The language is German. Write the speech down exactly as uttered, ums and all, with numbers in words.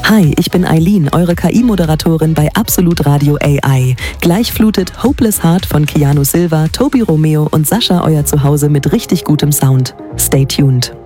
Hi, ich bin Eileen, eure K I-Moderatorin bei Absolut Radio A I. Gleich flutet Hopeless Heart von Keanu Silva, Tobi Romeo und Sascha euer Zuhause mit richtig gutem Sound. Stay tuned.